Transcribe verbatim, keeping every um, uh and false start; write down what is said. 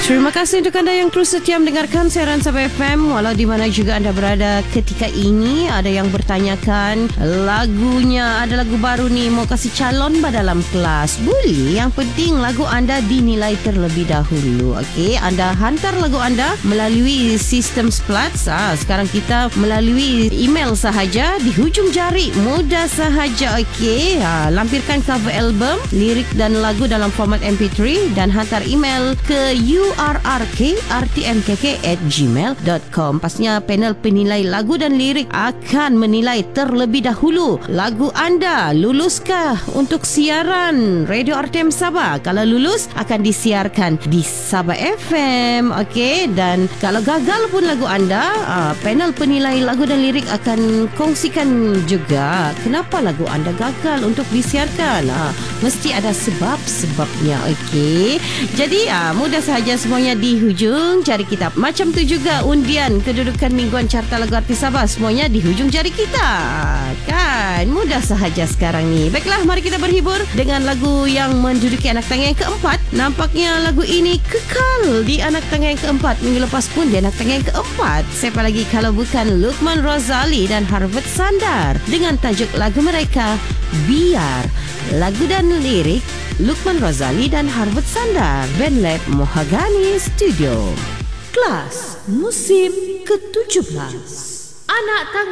Terima kasih untuk anda yang terus setia mendengarkan siaran Sabah F M walau di mana juga anda berada ketika ini. Ada yang bertanyakan lagunya, ada lagu baru ni mau kasih calon dalam kelas. Boleh, yang penting lagu anda dinilai terlebih dahulu. Okey, anda hantar lagu anda melalui sistem Splats. Ah, sekarang kita melalui email sahaja di hujung jari, mudah sahaja. Okey, ah, lampirkan cover album, lirik dan lagu dalam format M P three dan hantar email ke u r r k r t m k k at gmail dot com. Pastinya panel penilai lagu dan lirik akan menilai terlebih dahulu lagu anda luluskah untuk siaran Radio R T M Sabah. Kalau lulus akan disiarkan di Sabah F M. Okey, dan kalau gagal pun lagu anda, uh, panel penilai lagu dan lirik akan kongsikan juga kenapa lagu anda gagal untuk disiarkan. Uh, mesti ada sebab-sebabnya. Okey, jadi uh, mudah sahaja semuanya di hujung jari kita. Macam tu juga undian kedudukan mingguan carta lagu artis Sabah, semuanya di hujung jari kita. Kan mudah sahaja sekarang ni. Baiklah, mari kita berhibur dengan lagu yang menduduki anak tangga yang keempat. Nampaknya lagu ini kekal di anak tangga yang keempat. Minggu lepas pun di anak tangga yang keempat. Siapa lagi kalau bukan Lukman Rozali dan Harvard Sandar dengan tajuk lagu mereka Biar. Lagu dan lirik Lukman Rozali dan Harvard Sandar, Bandlab Mohagani Studio. Kelas musim ke tujuh belas. Anak tangga